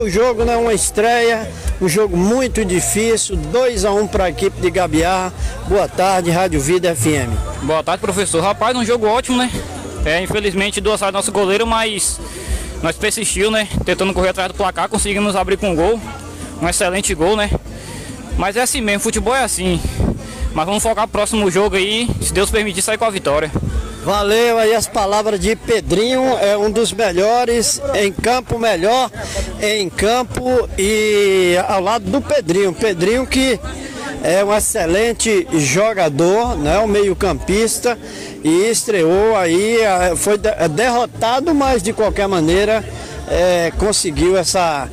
O jogo não é uma estreia, um jogo muito difícil, 2-1 para a equipe de Gabiarra. Boa tarde, Rádio Vida FM. Boa tarde, professor. Rapaz, um jogo ótimo, né? Infelizmente, duas saídas do nosso goleiro, mas nós persistiu, né? Tentando correr atrás do placar, conseguimos abrir com um gol. Um excelente gol, né? Mas é assim mesmo, futebol é assim. Mas vamos focar no próximo jogo aí, se Deus permitir, sair com a vitória. Valeu aí as palavras de Pedrinho, é um dos melhores em campo, melhor em campo e ao lado do Pedrinho. Pedrinho que é um excelente jogador, né, um meio-campista e estreou aí, foi derrotado, mas de qualquer maneira conseguiu essa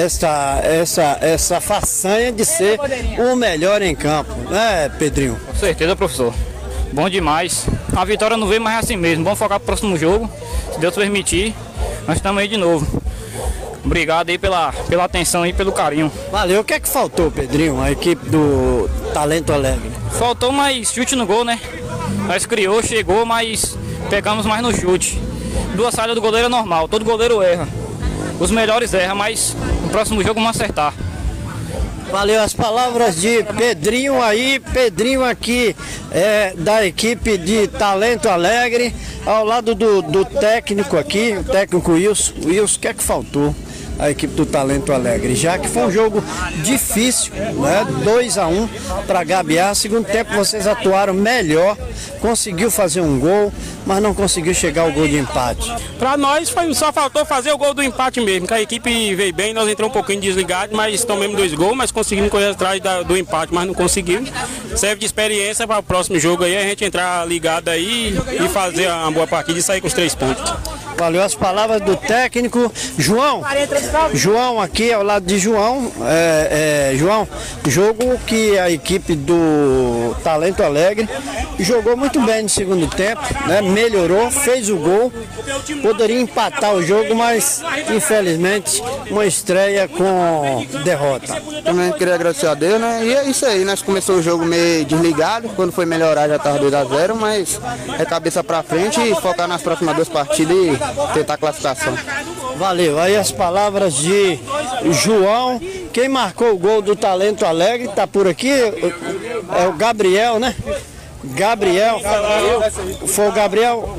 façanha de ser o melhor em campo, né, Pedrinho? Com certeza, professor. Bom demais. A vitória não veio, mas é assim mesmo. Vamos focar pro próximo jogo. Se Deus permitir, nós estamos aí de novo. Obrigado aí pela atenção e pelo carinho. Valeu. O que é que faltou, Pedrinho, a equipe do Talento Alegre? Faltou mais chute no gol, né? Nós criou, chegou, mas pegamos mais no chute. Duas saídas do goleiro é normal. Todo goleiro erra. Os melhores erram, mas no próximo jogo vamos acertar. Valeu as palavras de Pedrinho aí, Pedrinho aqui da equipe de Talento Alegre, ao lado do técnico aqui, o técnico Wilson. Wilson, o que é que faltou a equipe do Talento Alegre? Já que foi um jogo difícil, né? 2-1 para Gabiarra. Segundo tempo vocês atuaram melhor, conseguiu fazer um gol, mas não conseguiu chegar ao gol de empate. Para nós só faltou fazer o gol do empate mesmo, que a equipe veio bem, nós entramos um pouquinho desligados, mas tomamos 2 gols, mas conseguimos correr atrás do empate, mas não conseguimos. Serve de experiência para o próximo jogo aí, a gente entrar ligado aí e fazer uma boa partida e sair com os 3 pontos. Valeu as palavras do técnico João aqui ao lado de João. João, jogo que a equipe do Talento Alegre jogou muito bem no segundo tempo, né? Melhorou, fez o gol, poderia empatar o jogo, mas infelizmente uma estreia com derrota. Também queria agradecer a Deus, né? E é isso aí, nós começamos o jogo meio desligado, quando foi melhorar já estava 2-0, mas é cabeça pra frente e focar nas próximas 2 partidas e tentar a classificação. Valeu, aí as palavras de João. Quem marcou o gol do Talento Alegre, tá por aqui, é o Gabriel, né? Gabriel, foi o Gabriel?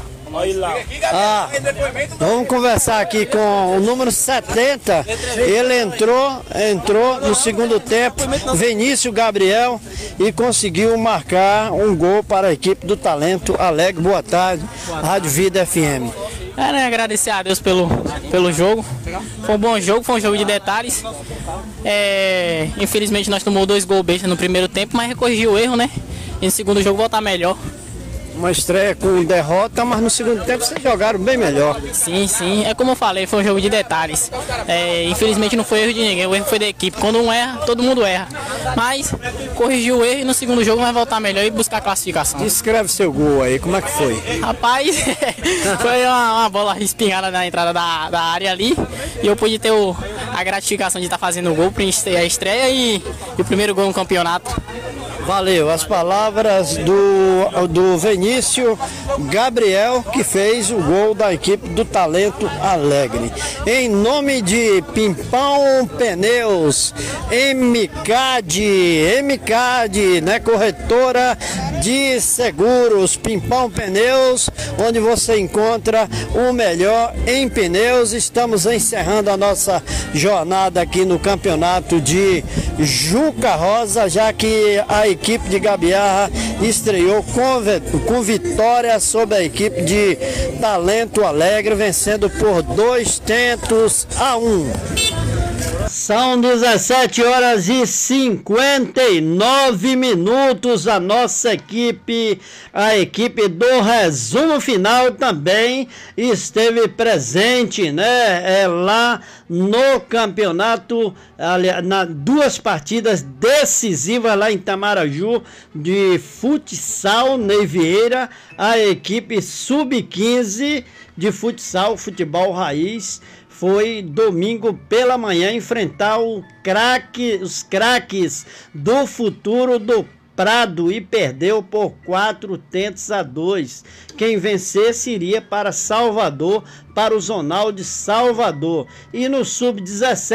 Vamos conversar aqui com o número 70. Ele entrou no segundo tempo, Vinícius Gabriel, e conseguiu marcar um gol para a equipe do Talento Alegre. Boa tarde, Rádio Vida FM. Né, agradecer a Deus pelo jogo. Foi um bom jogo, foi um jogo de detalhes. Infelizmente nós tomamos 2 gols bestas no primeiro tempo, mas corrigiu o erro, né? E no segundo jogo voltar melhor. Uma estreia com derrota, mas no segundo tempo vocês jogaram bem melhor. Sim, é como eu falei, foi um jogo de detalhes. Infelizmente não foi erro de ninguém, o erro foi da equipe. Quando um erra, todo mundo erra. Mas corrigiu o erro e no segundo jogo vai voltar melhor e buscar a classificação. Descreve seu gol aí, como é que foi? Rapaz, foi uma bola espinhada na entrada da área ali. E eu pude ter a gratificação de estar fazendo o gol, a estreia e o primeiro gol no campeonato. Valeu, as palavras do Vinícius Gabriel, que fez o gol da equipe do Talento Alegre. Em nome de Pimpão Pneus, MCAD, né, corretora de seguros, Pimpão Pneus, onde você encontra o melhor em pneus. Estamos encerrando a nossa jornada aqui no campeonato de Juca Rosa, já que a equipe de Gabiarra estreou com vitória sobre a equipe de Talento Alegre, vencendo por 2-1. São 17h59. A nossa equipe, a equipe do resumo final também esteve presente, né? Lá no campeonato, nas 2 partidas decisivas lá em Itamaraju de futsal, Ney Vieira, a equipe sub-15 de futsal, futebol raiz, foi domingo pela manhã enfrentar os craques do futuro do Prado e perdeu por 4-2. Quem vencesse iria para Salvador, para o Zonal de Salvador. E no Sub-17,